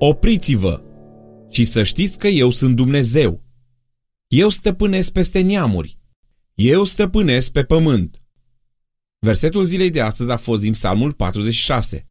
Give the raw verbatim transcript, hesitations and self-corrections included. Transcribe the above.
Opriți-vă și să știți că eu sunt Dumnezeu. Eu stăpânesc peste neamuri. Eu stăpânesc pe pământ. Versetul zilei de astăzi a fost din Psalmul patruzeci și șase.